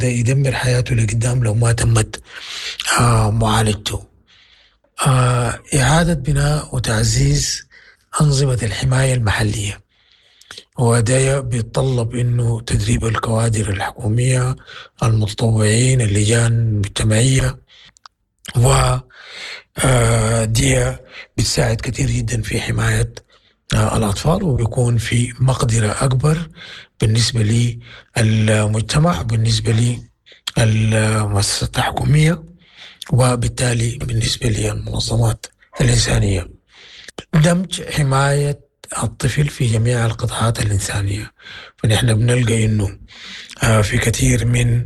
يدمر حياته لقدام لو ما تمت معالجته. إعادة بناء وتعزيز أنظمة الحماية المحلية، وده بيتطلب إنه تدريب الكوادر الحكومية، المتطوعين، اللجان المجتمعية، و دي بتساعد كثير جدا في حماية الأطفال، وبيكون في مقدرة أكبر بالنسبة للمجتمع، بالنسبة للمؤسسات الحكومية، وبالتالي بالنسبة للمنظمات الإنسانية. دمج حماية الطفل في جميع القطاعات الإنسانية، فنحن بنلقى إنه في كثير من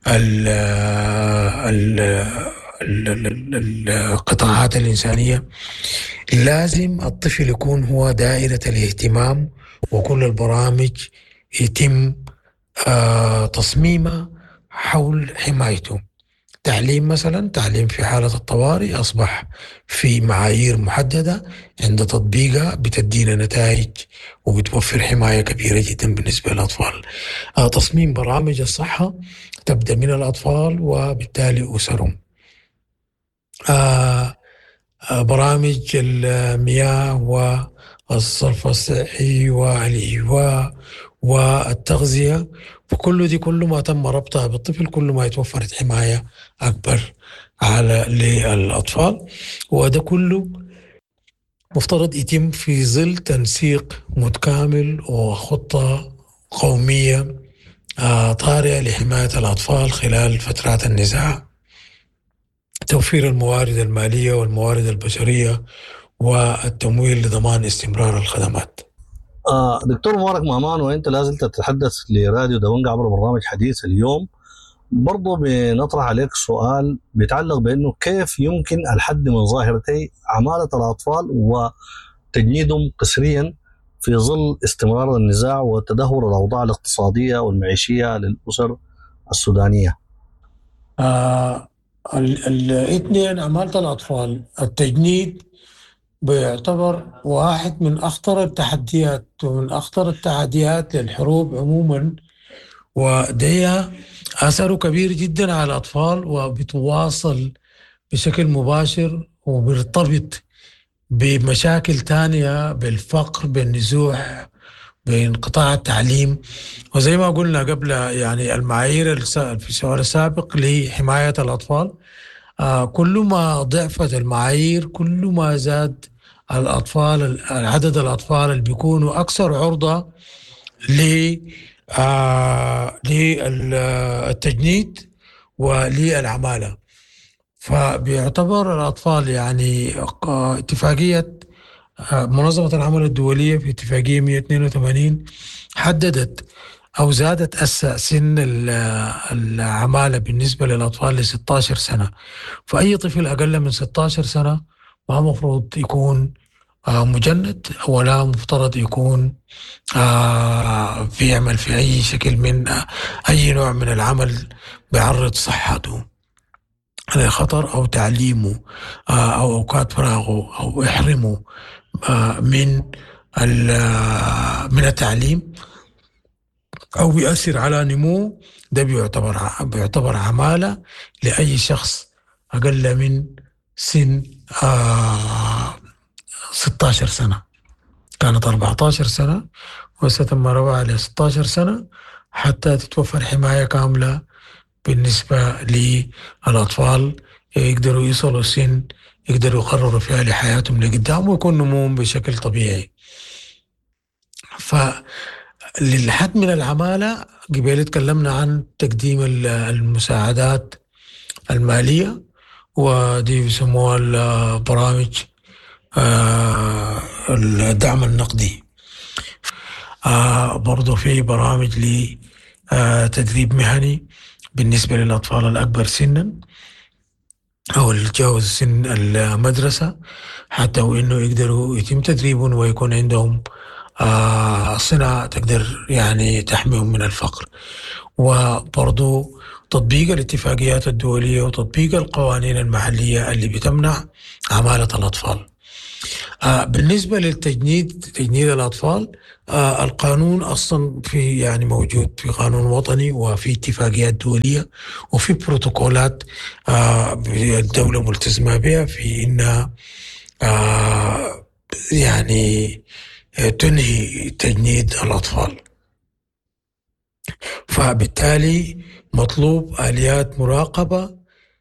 القطاعات الإنسانية لازم الطفل يكون هو دائرة الاهتمام، وكل البرامج يتم تصميمها حول حمايته. تعليم مثلا، تعليم في حالة الطوارئ أصبح في معايير محددة، عند تطبيقها بتدينا نتائج وبتوفر حماية كبيرة جدا بالنسبة للأطفال. تصميم برامج الصحة تبدأ من الأطفال وبالتالي أسرهم. برامج المياه والصرف الصحي والإيواء والتغذية، كل ما تم ربطها بالطفل كل ما يتوفرت حماية أكبر للأطفال. وده كله مفترض يتم في ظل تنسيق متكامل وخطة قومية طارئة لحماية الأطفال خلال فترات النزاع، توفير الموارد المالية والموارد البشرية والتمويل لضمان استمرار الخدمات. دكتور مبارك مهمان، وانت لازلت تتحدث لراديو دونجا عبر برنامج حديث اليوم. برضو بنطرح عليك سؤال بيتعلق بانه كيف يمكن الحد من ظاهرتي عمالة الاطفال وتجنيدهم قسريا في ظل استمرار النزاع وتدهور الاوضاع الاقتصادية والمعيشية للاسر السودانية. الاثنين، عمالة الأطفال، التجنيد بيعتبر واحد من أخطر التحديات ومن أخطر التحديات للحروب عموما، وده أثره كبير جدا على الأطفال، وبتواصل بشكل مباشر وبيرتبط بمشاكل تانية، بالفقر، بالنزوح، بانقطاع التعليم. وزي ما قلنا قبل، يعني المعايير في السؤال السابق لحماية الأطفال، كل ما ضعفت المعايير كل ما زاد عدد الأطفال اللي بيكونوا أكثر عرضة للتجنيد وللعمالة. فبيعتبر الأطفال، يعني اتفاقية منظمة العمل الدولية في اتفاقية 182 حددت أو زادت سن العمالة بالنسبة للأطفال ل 16 سنة. فأي طفل أقل من 16 سنة ما مفروض يكون مجند، ولا مفترض يكون بيعمل في أي شكل من أي نوع من العمل بيعرض صحته لخطر، أو تعليمه أو أوقات فراغه، أو يحرمه من التعليم، أو يؤثر على نموه. ده بيعتبر عمالة لأي شخص أقل من سن 16 سنة. كانت 14 سنة وستم رفعها ل 16 سنة حتى تتوفر حماية كاملة بالنسبة للأطفال، يقدروا يصلوا سن يقدروا يقرروا فيها لحياتهم لقدام ويكون نموهم بشكل طبيعي. فللحد من العمالة قبل تكلمنا عن تقديم المساعدات المالية، ودي بيسموها البرامج الدعم النقدي. برضو في برامج لتدريب مهني بالنسبة للأطفال الأكبر سنا أو اللي تجاوز سن المدرسة، حتى وإنه يقدروا يتم تدريبهم ويكون عندهم صناعة تقدر يعني تحميهم من الفقر. وبرضو تطبيق الاتفاقيات الدولية وتطبيق القوانين المحلية اللي بتمنع عمالة الأطفال. بالنسبة للتجنيد، تجنيد الأطفال، القانون أصلا في يعني موجود في قانون وطني وفي اتفاقيات دولية وفي بروتوكولات الدولة ملتزمة بها في إنها آه يعني تنهي تجنيد الأطفال. فبالتالي مطلوب آليات مراقبة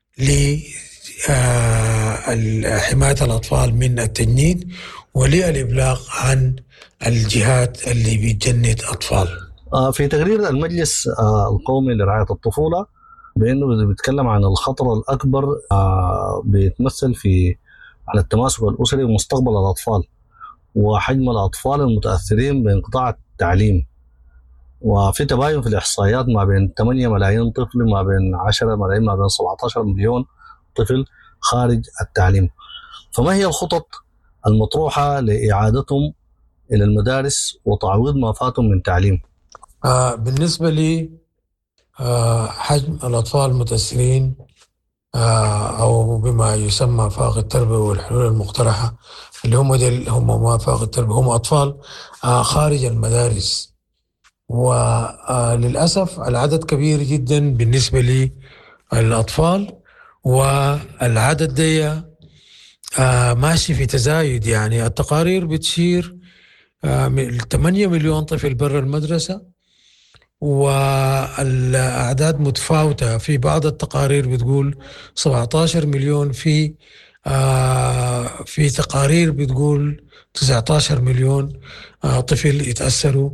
لحماية الأطفال من التجنيد وللإبلاغ عن الجهات اللي بتجند أطفال. في تقرير المجلس القومي لرعاية الطفولة بأنه بيتكلم عن الخطر الأكبر بيتمثل في على التماسك الأسري ومستقبل الأطفال وحجم الأطفال المتأثرين بانقطاع التعليم، وفي تباين في الإحصائيات ما بين 8 ملايين طفل، ما بين 10 ملايين، ما بين 17 مليون طفل خارج التعليم. فما هي الخطط المطروحة لإعادتهم إلى المدارس وتعويض ما فاتهم من تعليم؟ بالنسبة لي حجم الأطفال المتأثرين أو بما يسمى فائق التربية والحلول المقترحة اللي هم ما فائق التربية هم أطفال خارج المدارس، وللأسف العدد كبير جدا بالنسبة للأطفال، والعدد ده ماشي في تزايد. يعني التقارير بتشير 8 مليون طفل برا المدرسة، والأعداد متفاوتة. في بعض التقارير بتقول 17 مليون، في تقارير بتقول 19 مليون طفل يتأثروا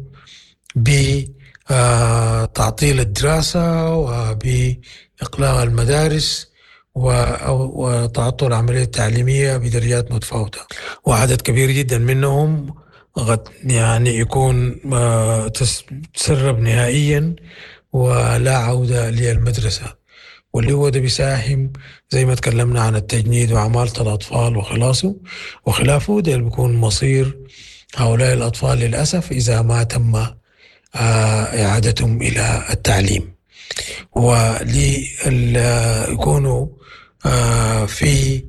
بتعطيل الدراسة وبإقلاع المدارس وتعطل العملية التعليمية بدرجات متفاوتة، وعدد كبير جدا منهم قد يعني يكون تسرب نهائيا ولا عودة للمدرسة، واللي هو ده بيساهم زي ما تكلمنا عن التجنيد وعمالة الأطفال وخلافه ده بيكون مصير هؤلاء الأطفال للأسف إذا ما تم إعادتهم إلى التعليم. وليكونوا في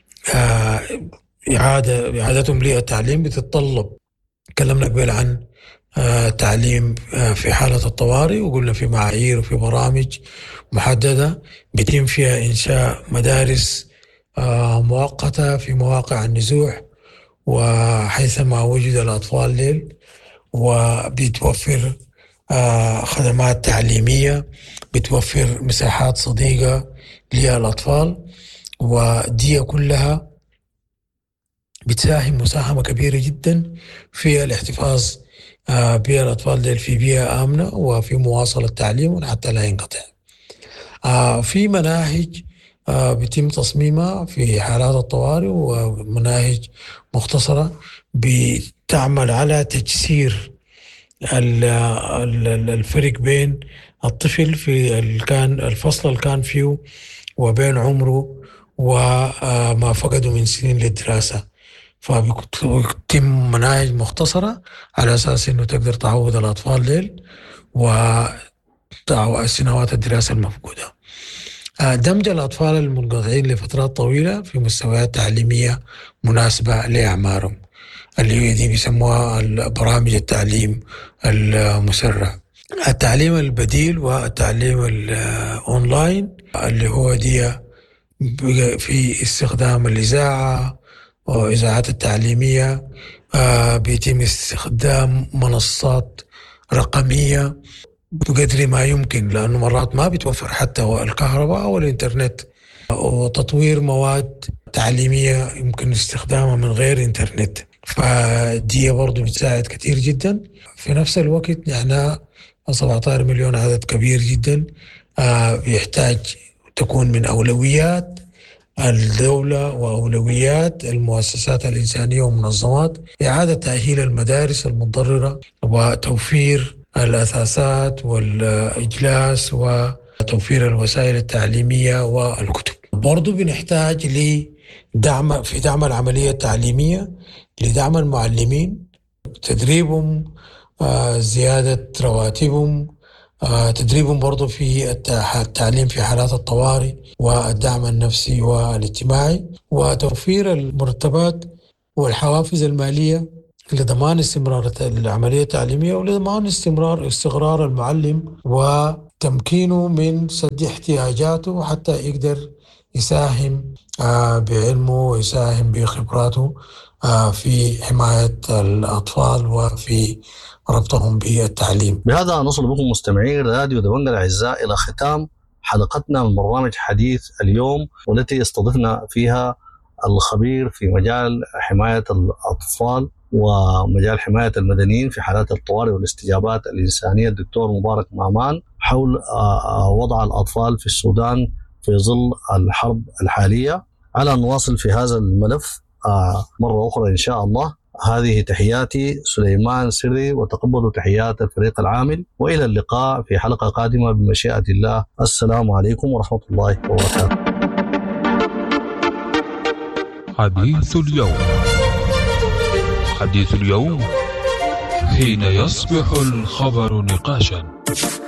إعادتهم للتعليم بتتطلب، تكلمنا قبل عن تعليم في حالة الطوارئ، وقلنا في معايير وفي برامج محددة بيتم فيها إنشاء مدارس مؤقتة في مواقع النزوح وحيثما وجد الأطفال ليل، وبتوفر خدمات تعليمية، بتوفر مساحات صديقة للأطفال، ودي كلها بتساهم مساهمة كبيرة جدا في الاحتفاظ بالأطفال ديل في بيئة آمنة وفي مواصلة تعليمهم حتى لا ينقطع. في مناهج بيتم تصميمها في حالات الطوارئ، ومناهج مختصرة بتعمل على تجسير الفرق بين الطفل في الفصل اللي كان فيه وبين عمره وما فقده من سنين للدراسة. فبتتم مناهج مختصرة على أساس أنه تقدر تعود الأطفال ليل وسنوات الدراسة المفقودة. دمج الأطفال المنقطعين لفترات طويلة في مستويات تعليمية مناسبة لأعمارهم، اللي هي دي بيسموها برامج التعليم المسرع. التعليم البديل والتعليم الأونلاين اللي هو دي في استخدام الإذاعة وإذاعات التعليمية، بيتم استخدام منصات رقمية بقدر ما يمكن، لأنه مرات ما بتوفر حتى الكهرباء أو الإنترنت، وتطوير مواد تعليمية يمكن استخدامها من غير إنترنت، فدي برضو بتساعد كتير جدا. في نفس الوقت يعني 17 مليون عدد كبير جدا، يحتاج تكون من أولويات الدولة وأولويات المؤسسات الإنسانية والمنظمات إعادة تأهيل المدارس المتضررة وتوفير الأثاثات والإجلاس وتوفير الوسائل التعليمية والكتب. برضو بنحتاج في دعم العملية التعليمية، لدعم المعلمين، تدريبهم، زيادة رواتبهم، تدريبهم برضو في التعليم في حالات الطوارئ والدعم النفسي والاجتماعي، وتوفير المرتبات والحوافز المالية لضمان استمرار العملية التعليمية ولضمان استقرار المعلم وتمكينه من سد احتياجاته حتى يقدر يساهم بعلمه ويساهم بخبراته في حماية الأطفال وفي ربطهم بالتعليم. بهذا نصل بكم مستمعي راديو دبنجة الأعزاء إلى ختام حلقتنا من برنامج حديث اليوم، والتي استضفنا فيها الخبير في مجال حماية الأطفال ومجال حماية المدنيين في حالات الطوارئ والاستجابات الإنسانية الدكتور مبارك مامان حول وضع الأطفال في السودان في ظل الحرب الحالية. على أن نواصل في هذا الملف مرة أخرى إن شاء الله. هذه تحياتي سليمان سري، وتقبلوا تحيات الفريق العامل، وإلى اللقاء في حلقة قادمة بمشيئة الله. السلام عليكم ورحمة الله وبركاته. حديث اليوم. حديث اليوم حين يصبح الخبر نقاشا.